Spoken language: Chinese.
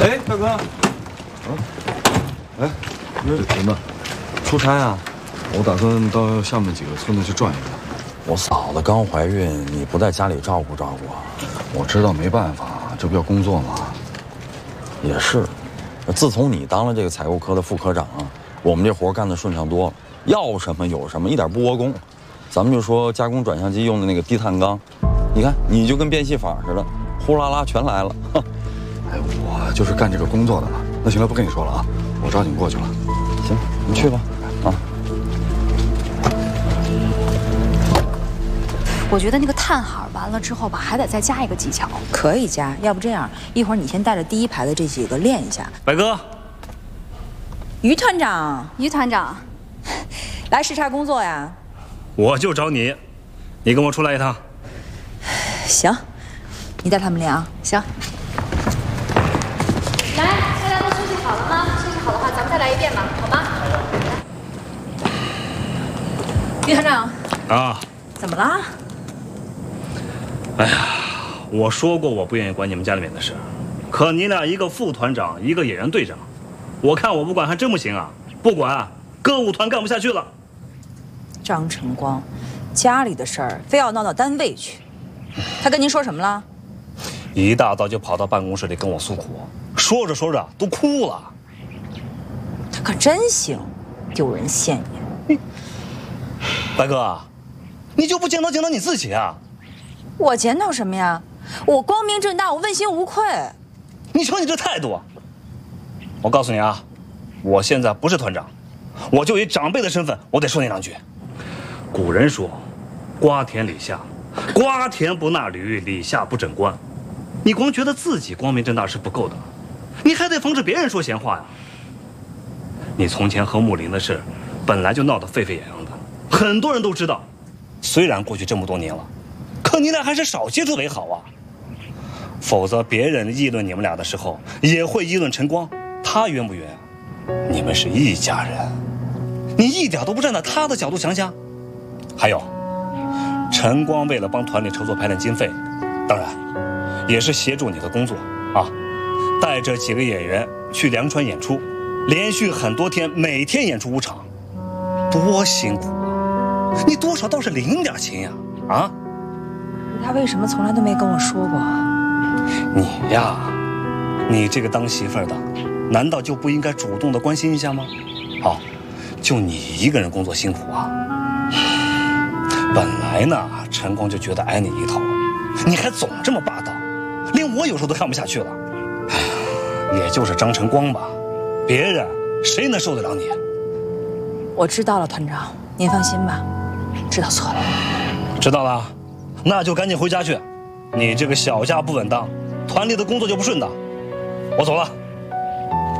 哎，大哥，哎，怎么出差啊？我打算到下面几个村子去转一转。 我嫂子刚怀孕，你不在家里照顾照顾啊？ 我知道没办法，这不要工作吗？ 也是，自从你当了这个采购科的副科长啊，我们这活干得顺畅多了，要什么有什么，一点不窝工。咱们就说加工转向机用的那个低碳钢，你看你就跟变戏法似的，呼啦啦全来了。 哎，我就是干这个工作的嘛。那行了，不跟你说了啊，我抓紧过去了。 行，你去吧。啊。 我觉得那个叹号完了之后吧，还得再加一个技巧。 可以加，要不这样，一会儿你先带着第一排的这几个练一下。 白哥， 于团长， 于团长， 来视察工作呀？ 我就找你，你跟我出来一趟。 行，你带他们练啊。 行。来，大家都休息好了吗？休息好的话，咱们再来一遍吧，好吗？ 于团长。 啊。 怎么了？ 哎呀，我说过我不愿意管你们家里面的事，可你俩一个副团长，一个野人队长，我看我不管还真不行啊！不管，歌舞团干不下去了。 张晨光，家里的事儿非要闹到单位去，他跟您说什么了？ 一大早就跑到办公室里跟我诉苦，说着说着都哭了。 他可真行，丢人现眼。 白哥，你就不检讨检讨你自己啊？ 我检讨什么呀？我光明正大，我问心无愧。 你瞅你这态度！我告诉你啊，我现在不是团长，我就以长辈的身份，我得说你两句。古人说，瓜田李下，瓜田不纳履，李下不整官。你光觉得自己光明正大是不够的，你还得防止别人说闲话呀。你从前和木林的事，本来就闹得沸沸扬扬的，很多人都知道。虽然过去这么多年了，可你俩还是少接触为好啊。否则别人议论你们俩的时候，也会议论晨光，他冤不冤啊？你们是一家人，你一点都不站在他的角度想想。还有，晨光为了帮团里筹措排练经费，当然也是协助你的工作啊，带着几个演员去凉川演出，连续很多天，每天演出5场，多辛苦啊！你多少倒是领点情呀，啊？ 他为什么从来都没跟我说过？ 你呀，你这个当媳妇儿的，难道就不应该主动的关心一下吗？好，就你一个人工作辛苦啊。本来呢，晨光就觉得挨你一头，你还总这么霸道，连我有时候都看不下去了。哎呀，也就是张晨光吧，别人谁能受得了你？ 我知道了，团长，您放心吧，知道错了。 知道了，那就赶紧回家去。你这个小家不稳当，团里的工作就不顺当。我走了。